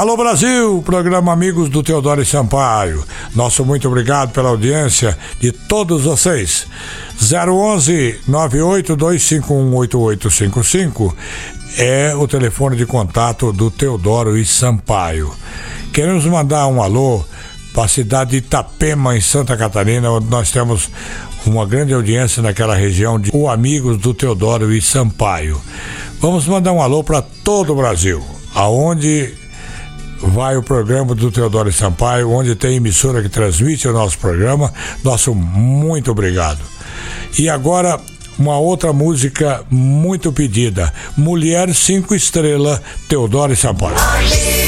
Alô Brasil, programa Amigos do Teodoro e Sampaio. Nosso muito obrigado pela audiência de todos vocês. 011 982518855 é o telefone de contato do Teodoro e Sampaio. Queremos mandar um alô para a cidade de Itapema, em Santa Catarina, onde nós temos uma grande audiência naquela região de Amigos do Teodoro e Sampaio. Vamos mandar um alô para todo o Brasil, aonde vai o programa do Teodoro e Sampaio, onde tem emissora que transmite o nosso programa. Nosso muito obrigado. E agora, uma outra música muito pedida, Mulher 5 Estrelas, Teodoro e Sampaio.